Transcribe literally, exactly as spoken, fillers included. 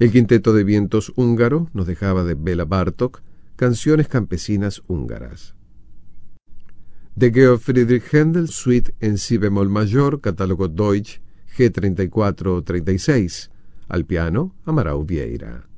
El quinteto de vientos húngaro nos dejaba de Bela Bartók canciones campesinas húngaras. De Georg Friedrich Händel, suite en si bemol mayor, catálogo Deutsch, G treinta y cuatro treinta y seis. Al piano, Amaral Vieira.